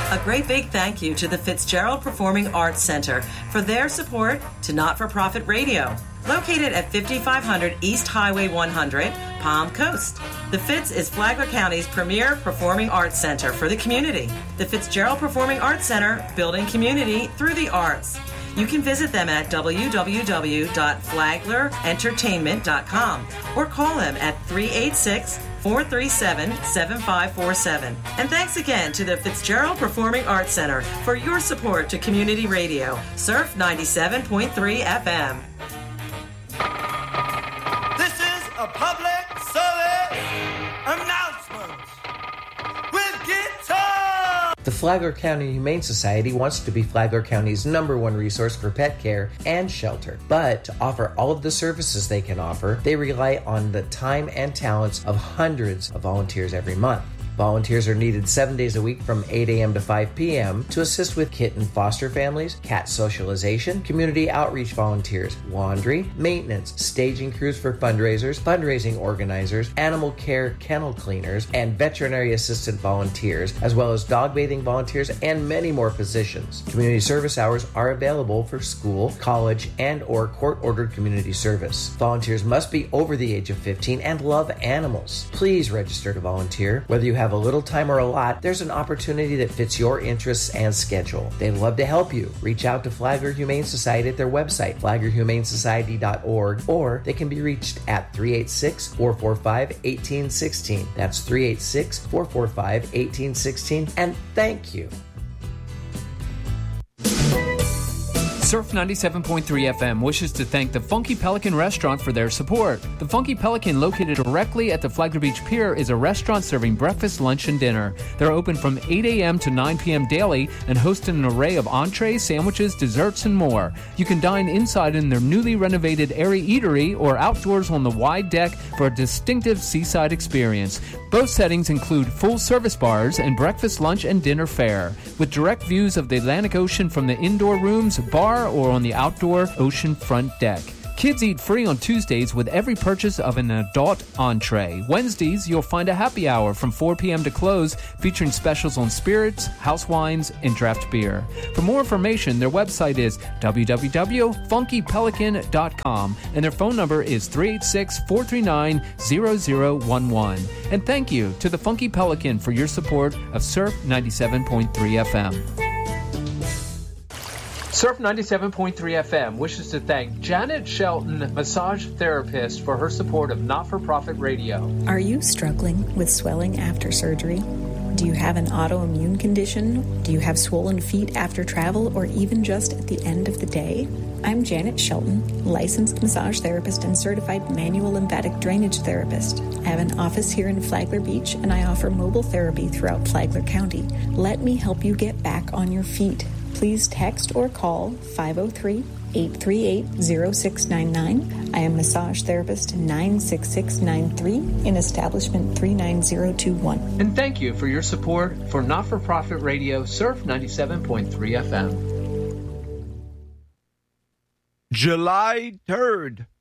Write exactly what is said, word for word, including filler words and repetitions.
A great big thank you to the Fitzgerald Performing Arts Center for their support to Not-for-Profit Radio. Located at fifty-five hundred East Highway one hundred, Palm Coast. The Fitz is Flagler County's premier performing arts center for the community. The Fitzgerald Performing Arts Center, building community through the arts. You can visit them at w w w dot flagler entertainment dot com or call them at three eight six, four three seven, seven five four seven. And thanks again to the Fitzgerald Performing Arts Center for your support to community radio. Surf ninety-seven point three F M. This is a public service announcement with guitar. The Flagler County Humane Society wants to be Flagler County's number one resource for pet care and shelter. But to offer all of the services they can offer, they rely on the time and talents of hundreds of volunteers every month. Volunteers are needed seven days a week from eight a.m. to five p.m. to assist with kitten foster families, cat socialization, community outreach volunteers, laundry, maintenance, staging crews for fundraisers, fundraising organizers, animal care kennel cleaners, and veterinary assistant volunteers, as well as dog bathing volunteers and many more positions. Community service hours are available for school, college, and or court-ordered community service. Volunteers must be over the age of fifteen and love animals. Please register to volunteer. Whether you have a little time or a lot, there's an opportunity that fits your interests and schedule. They'd love to help you. Reach out to Flagler Humane Society at their website, flagler humane society dot org, or they can be reached at three eight six, four four five, one eight one six. That's three eight six, four four five, one eight one six. And thank you. Surf ninety-seven point three F M wishes to thank the Funky Pelican Restaurant for their support. The Funky Pelican, located directly at the Flagler Beach Pier, is a restaurant serving breakfast, lunch, and dinner. They're open from eight a.m. to nine p.m. daily and host an array of entrees, sandwiches, desserts, and more. You can dine inside in their newly renovated airy eatery or outdoors on the wide deck for a distinctive seaside experience. Both settings include full-service bars and breakfast, lunch, and dinner fare, with direct views of the Atlantic Ocean from the indoor rooms, bar, or on the outdoor ocean front deck. Kids eat free on Tuesdays with every purchase of an adult entree. Wednesdays, you'll find a happy hour from four p.m. to close, featuring specials on spirits, house wines, and draft beer. For more information, their website is w w w dot funky pelican dot com, and their phone number is three eight six, four three nine, zero zero one one. And thank you to the Funky Pelican for your support of Surf ninety-seven point three F M. Surf ninety-seven point three F M wishes to thank Janet Shelton, massage therapist, for her support of Not-for-Profit Radio. Are you struggling with swelling after surgery? Do you have an autoimmune condition? Do you have swollen feet after travel or even just at the end of the day? I'm Janet Shelton, licensed massage therapist and certified manual lymphatic drainage therapist. I have an office here in Flagler Beach and I offer mobile therapy throughout Flagler County. Let me help you get back on your feet. Please text or call five oh three, eight three eight, oh six nine nine. I am massage therapist nine six six nine three in establishment three nine zero two one. And thank you for your support for Not-for-Profit Radio, Surf ninety-seven point three F M. July third,